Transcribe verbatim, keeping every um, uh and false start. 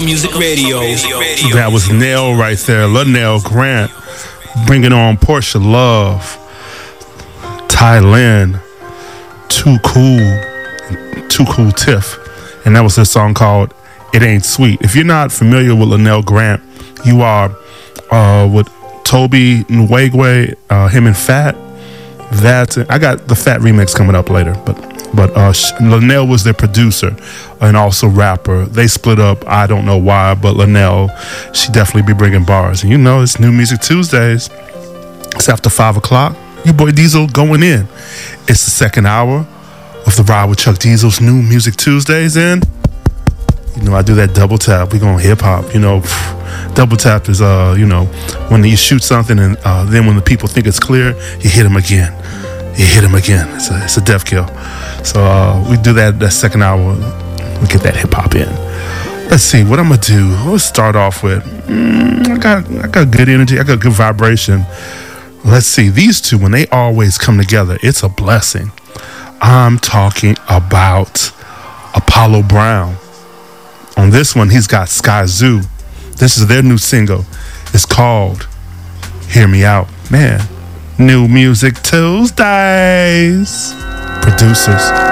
Music Radio. That was Nell right there. Linnell Grant bringing on Portia Love, Thailand, Too Cool, Too Cool Tiff, and that was a song called It Ain't Sweet. If you're not familiar with Linnell Grant, you are uh, with Toby Nwigwe, uh, him and Fat. That I got the Fat remix coming up later, but but uh, Linnell was their producer and also rapper. They split up. I don't know why, but Linnell, she definitely be bringing bars. And you know, it's New Music Tuesdays. It's after five o'clock. Your boy Diesel going in. It's the second hour of the Ride with Chuck Diesel's New Music Tuesdays, and you know I do that double tap. We going hip hop. You know, double tap is uh you know when you shoot something and uh, then when the people think it's clear, you hit them again. You hit him again. It's a, it's a death kill. So uh, we do that that second hour. We get that hip hop in. Let's see what I'm gonna do. Let's start off with. Mm, I got I got good energy. I got good vibration. Let's see, these two, when they always come together, it's a blessing. I'm talking about Apollo Brown. On this one, he's got Skyzoo. This is their new single. It's called Hear Me Out. Man. New Music Tuesdays. Producers.